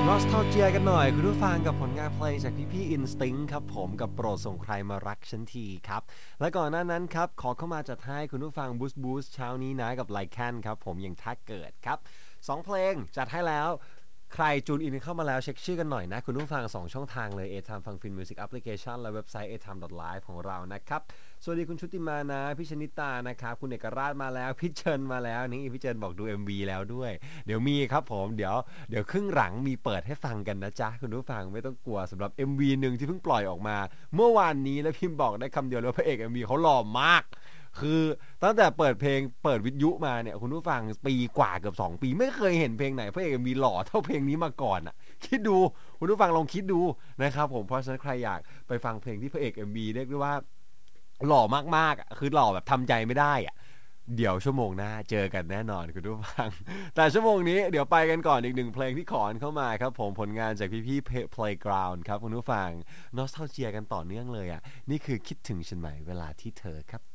Nostalgia กันหน่อยคุณผู้ฟังกับผลงานเพลงจากพี่ๆ Instinct ครับผมกับโปรดส่งใครมารักฉันทีครับและก่อนหน้านั้นครับขอเข้ามาจัดให้คุณผู้ฟังบูสต์เช้านี้นะกับไลแคนครับผมอย่างถ้าเกิดครับ2เพลงจัดให้แล้วใครจูนอินเข้ามาแล้วเช็คชื่อกันหน่อยนะคุณผู้ฟัง2ช่องทางเลย A-Time ฟังฟินมิวสิกแอปพลิเคชันและเว็บไซต์ a-time.live ของเรานะครับสวัสดีคุณชุติมานะพี่ชนิตานะครับคุณเอกราชมาแล้วพี่เจินมาแล้วนี่พี่เจินบอกดู MV แล้วด้วยเดี๋ยวมีครับผมเดี๋ยวครึ่งหลังมีเปิดให้ฟังกันนะจ๊ะคุณผู้ฟังไม่ต้องกลัวสำหรับ MV หนึ่งที่เพิ่งปล่อยออกมาเมื่อวานนี้แล้วพิมพ์บอกได้คำเดียวเลยพระเอก MV เขาหล่อมากคือตั้งแต่เปิดเพลงเปิดวิทยุมาเนี่ยคุณผู้ฟังปีกว่าเกือบ2ปีไม่เคยเห็นเพลงไหนพระเอกมีหล่อเท่าเพลงนี้มาก่อนอ่ะคิดดูคุณผู้ฟังลองคิดดูนะครับผมเพราะฉะนั้นใครอยากไปฟังเพลงที่พระเอก MV เรียกได้ว่าหล่อมากๆคือหล่อแบบทำใจไม่ได้อ่ะเดี๋ยวชั่วโมงหน้าเจอกันแน่นอนคุณผู้ฟังแต่ชั่วโมงนี้เดี๋ยวไปกันก่อนอีกหนึ่งเพลงที่ขอเข้ามาครับผมผลงานจากพี่ๆ Playground ครับคุณผู้ฟัง Nostalgia กันต่อเนื่องเลยอ่ะนี่คือคิดถึงฉันไหมเวลาที่เธอครับ